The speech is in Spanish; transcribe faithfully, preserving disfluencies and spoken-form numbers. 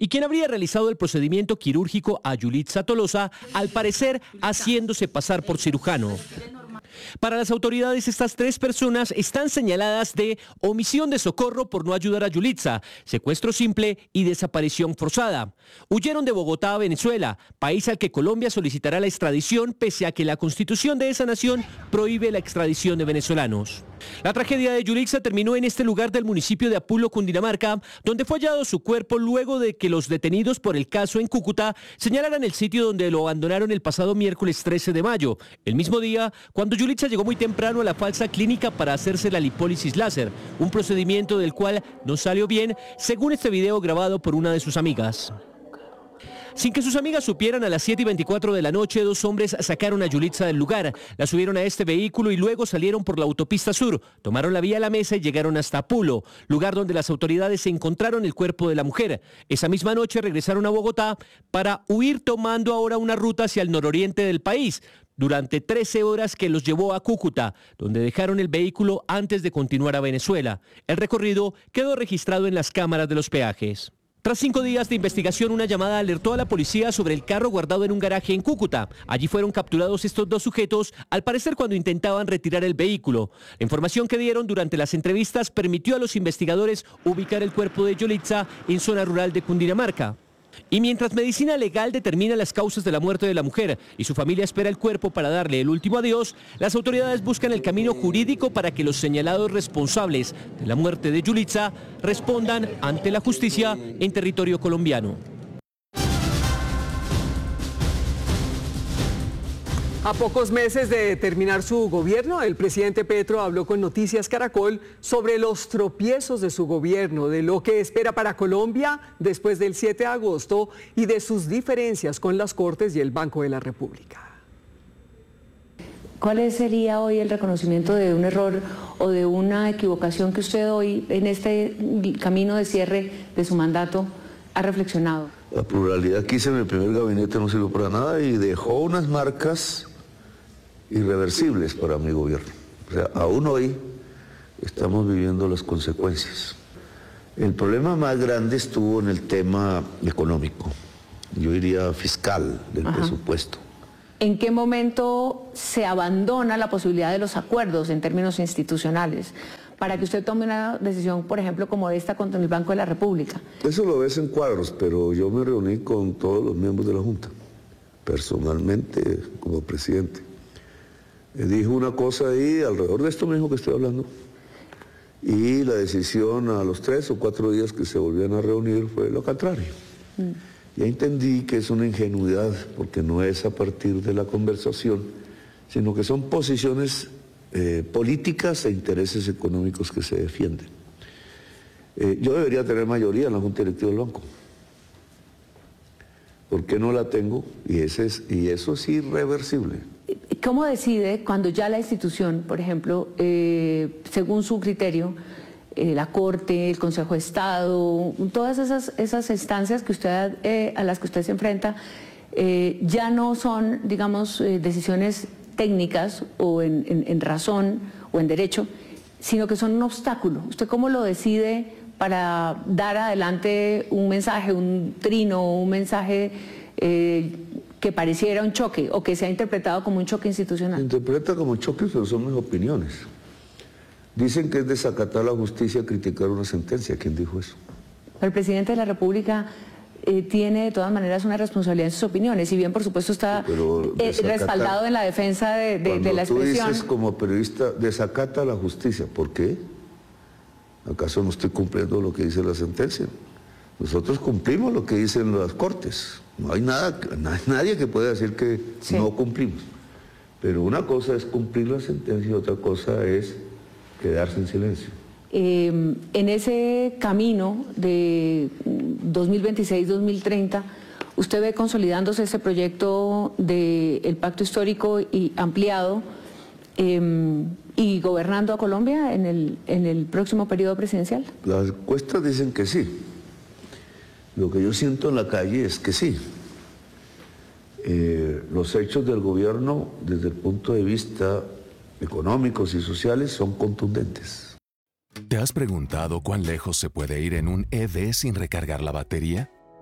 y quien habría realizado el procedimiento quirúrgico a Yulitza Tolosa, al parecer haciéndose pasar por cirujano. Para las autoridades, estas tres personas están señaladas de omisión de socorro por no ayudar a Yulitza, secuestro simple y desaparición forzada. Huyeron de Bogotá a Venezuela, país al que Colombia solicitará la extradición pese a que la constitución de esa nación prohíbe la extradición de venezolanos. La tragedia de Yulitza terminó en este lugar del municipio de Apulo, Cundinamarca, donde fue hallado su cuerpo luego de que los detenidos por el caso en Cúcuta señalaran el sitio donde lo abandonaron el pasado miércoles trece de mayo, el mismo día cuando Yulitza llegó muy temprano a la falsa clínica para hacerse la lipólisis láser, un procedimiento del cual no salió bien, según este video grabado por una de sus amigas. Sin que sus amigas supieran, a las siete y veinticuatro de la noche, dos hombres sacaron a Yulitza del lugar, la subieron a este vehículo y luego salieron por la autopista sur, tomaron la vía La Mesa y llegaron hasta Apulo, lugar donde las autoridades encontraron el cuerpo de la mujer. Esa misma noche regresaron a Bogotá para huir, tomando ahora una ruta hacia el nororiente del país, durante trece horas que los llevó a Cúcuta, donde dejaron el vehículo antes de continuar a Venezuela. El recorrido quedó registrado en las cámaras de los peajes. Tras cinco días de investigación, una llamada alertó a la policía sobre el carro guardado en un garaje en Cúcuta. Allí fueron capturados estos dos sujetos, al parecer cuando intentaban retirar el vehículo. La información que dieron durante las entrevistas permitió a los investigadores ubicar el cuerpo de Yulitza en zona rural de Cundinamarca. Y mientras Medicina Legal determina las causas de la muerte de la mujer y su familia espera el cuerpo para darle el último adiós, las autoridades buscan el camino jurídico para que los señalados responsables de la muerte de Yulitza respondan ante la justicia en territorio colombiano. A pocos meses de terminar su gobierno, el presidente Petro habló con Noticias Caracol sobre los tropiezos de su gobierno, de lo que espera para Colombia después del siete de agosto y de sus diferencias con las Cortes y el Banco de la República. ¿Cuál sería hoy el reconocimiento de un error o de una equivocación que usted hoy, en este camino de cierre de su mandato, ha reflexionado? La pluralidad que hice en el primer gabinete no sirvió para nada y dejó unas marcas irreversibles para mi gobierno. O sea, aún hoy estamos viviendo las consecuencias. El problema más grande estuvo en el tema económico, yo diría fiscal, del Ajá. presupuesto. ¿En qué momento se abandona la posibilidad de los acuerdos en términos institucionales para que usted tome una decisión, por ejemplo, como esta contra el Banco de la República? Eso lo ves en cuadros, pero yo me reuní con todos los miembros de la Junta, personalmente como presidente. Me dijo una cosa ahí, alrededor de esto mismo que estoy hablando, y la decisión a los tres o cuatro días que se volvían a reunir fue lo contrario. Mm. Ya entendí que es una ingenuidad, porque no es a partir de la conversación, sino que son posiciones eh, políticas e intereses económicos que se defienden. Eh, yo debería tener mayoría en la Junta Directiva del Banco. ¿Por qué no la tengo? Y, ese es, y eso es irreversible. ¿Cómo decide cuando ya la institución, por ejemplo, eh, según su criterio, eh, la Corte, el Consejo de Estado, todas esas, esas instancias que usted, eh, a las que usted se enfrenta, eh, ya no son, digamos, eh, decisiones técnicas o en, en, en razón o en derecho, sino que son un obstáculo? ¿Usted cómo lo decide para dar adelante un mensaje, un trino, un mensaje eh, que pareciera un choque o que se ha interpretado como un choque institucional? Se interpreta como choque, pero son mis opiniones. Dicen que es desacatar la justicia criticar una sentencia. ¿Quién dijo eso? El presidente de la República eh, tiene de todas maneras una responsabilidad en sus opiniones, y bien por supuesto está eh, respaldado en la defensa de, de, de la expresión. Tú dices como periodista, desacata la justicia. ¿Por qué? ¿Acaso no estoy cumpliendo lo que dice la sentencia? Nosotros cumplimos lo que dicen las Cortes. No hay nada, nadie que pueda decir que sí. no cumplimos. Pero una cosa es cumplir la sentencia y otra cosa es quedarse en silencio. Eh, en ese camino de dos mil veintiséis a dos mil treinta, ¿usted ve consolidándose ese proyecto del Pacto Histórico y ampliado eh, y gobernando a Colombia en el, en el próximo periodo presidencial? Las encuestas dicen que sí. Lo que yo siento en la calle es que sí. Eh, los hechos del gobierno, desde el punto de vista económicos y sociales, son contundentes. ¿Te has preguntado cuán lejos se puede ir en un E V sin recargar la batería?